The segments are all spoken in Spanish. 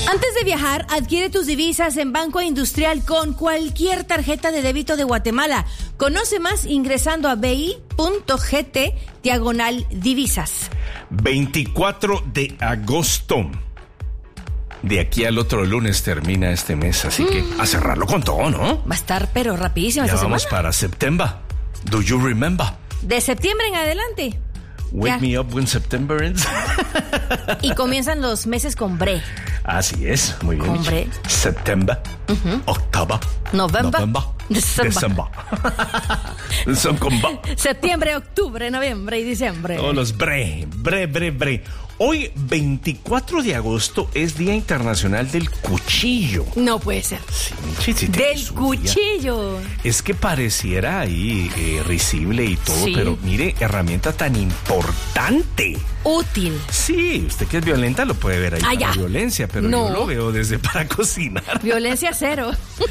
Antes de viajar, adquiere tus divisas en Banco Industrial con cualquier tarjeta de débito de Guatemala. Conoce más ingresando a bi.gt/divisas. 24 de agosto. De aquí al otro lunes termina este mes, así que a cerrarlo con todo, ¿no? Va a estar pero rapidísimo. Ya esta vamos semana. para septiembre. Do you remember? De septiembre en adelante. Wake Ya. me up when September ends. Y comienzan los meses con bre. Así es, muy bien. Hombre. Septiembre, octubre, November, December. Son con ba. Septiembre, octubre, noviembre y diciembre. Todos los bre. Hoy, 24 de agosto, es Día Internacional del Cuchillo. No puede ser. Sí, sí, tiene Del su cuchillo. día. Es que pareciera ahí risible y todo, Sí. pero mire, herramienta tan importante. Útil. Sí, usted que es violenta lo puede ver ahí para ya. violencia, pero No. yo lo veo desde para cocinar. Violencia cero.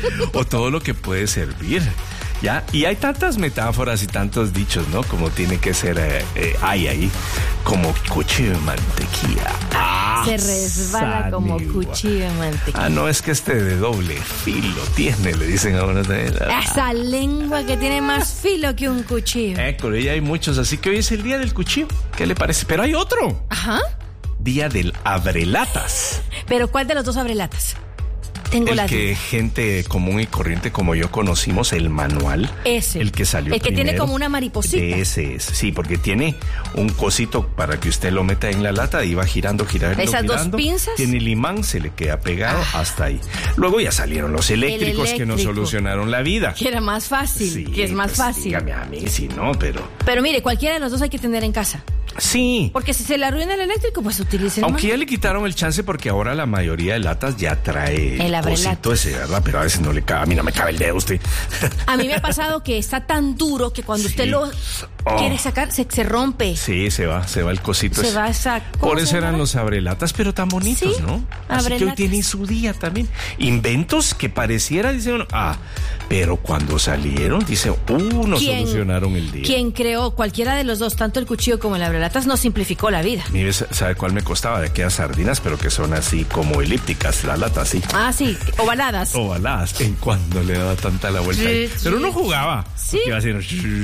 O todo lo que puede servir. ¿Ya? Y hay tantas metáforas y tantos dichos, ¿no? Como tiene que ser, hay ahí, como cuchillo de mantequilla. Se resbala como cuchillo de mantequilla. No, es que de doble filo tiene, le dicen a uno también. Esa lengua que tiene más filo que un cuchillo. Con ella hay muchos, así que hoy es el día del cuchillo. ¿Qué le parece? Pero hay otro. Ajá. Día del abrelatas. Pero ¿cuál de los dos abrelatas? Tengo El la que duda. gente común y corriente como yo conocimos, el manual. Ese. El que salió El que tiene primero. como una mariposita. Ese es, sí, porque tiene un cosito para que usted lo meta en la lata y va girando. Esas dos girando. pinzas. Tiene el imán, se le queda pegado hasta ahí. Luego ya salieron los eléctricos que nos eléctrico. solucionaron la vida. Que era más fácil. Sí, que es más pues, fácil. Dígame a mí, si no, pero... Pero mire, cualquiera de los dos hay que tener en casa. Sí. Porque si se le arruina el eléctrico, pues utilicen el Aunque manual. ya le quitaron el chance porque ahora la mayoría de latas ya trae El abrelatas. cosito ese, ¿verdad? Pero a veces no le cabe, a mí no me cabe el dedo usted. A mí me ha pasado que está tan duro que cuando Sí. usted lo Oh. quiere sacar, se rompe. Sí, se va el cosito Se ese. va esa... ¿cómo Por se eso eran llama? los abrelatas, pero tan bonitos, Sí, ¿no? Así que hoy abrelatas. tiene su día también. Inventos que pareciera, dice uno, pero cuando salieron, dice, nos solucionaron el día. Quien creó cualquiera de los dos, tanto el cuchillo como el abrelatas, nos simplificó la vida. Mire, ¿sabe cuál me costaba? De aquellas sardinas, pero que son así como elípticas, la lata así. Sí, ovaladas. Ovaladas, en cuando le daba tanta la vuelta. ahí. Sí, Pero sí. uno jugaba. Sí. Iba haciendo...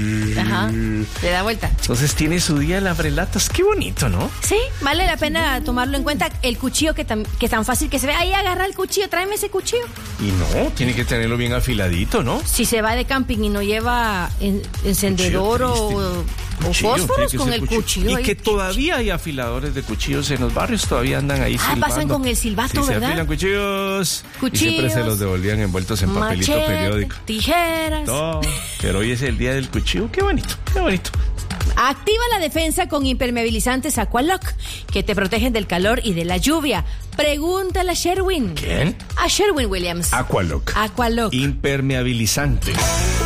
Ajá, le da vuelta. Entonces tiene su día el abrelatas. Qué bonito, ¿no? Sí, vale la pena tomarlo en cuenta. El cuchillo que es tan fácil que se ve. Ahí agarra el cuchillo, tráeme ese cuchillo. Y no, tiene que tenerlo bien afiladito, ¿no? Si se va de camping y no lleva encendedor o fósforos, con el cuchillo. Y ahí. que todavía hay afiladores de cuchillos en los barrios, todavía andan ahí silbando. Pasan con el silbato, Sí, ¿verdad? se afilan cuchillos. Y siempre se los devolvían envueltos en papelito Machete, periódico. tijeras. No, pero hoy es el día del cuchillo. Qué bonito, qué bonito. Activa la defensa con impermeabilizantes Aqualock, que te protegen del calor y de la lluvia. Pregúntale a Sherwin. ¿Quién? A Sherwin Williams. Aqualock. Aqualock. Impermeabilizantes.